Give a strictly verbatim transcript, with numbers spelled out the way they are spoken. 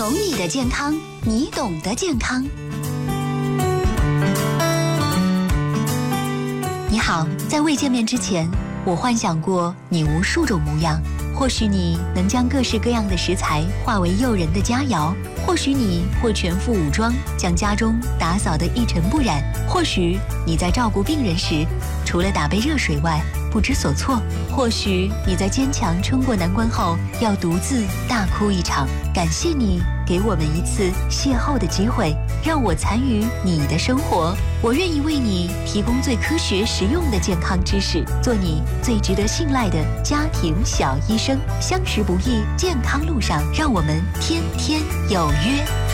懂你的健康，你懂得健康。你好，在未见面之前，我幻想过你无数种模样。或许你能将各式各样的食材化为诱人的佳肴，或许你会全副武装，将家中打扫得一尘不染，或许你在照顾病人时，除了打杯热水外不知所措，或许你在坚强撑过难关后要独自大哭一场。感谢你给我们一次邂逅的机会，让我参与你的生活。我愿意为你提供最科学实用的健康知识，做你最值得信赖的家庭小医生。相识不易，健康路上，让我们天天有约。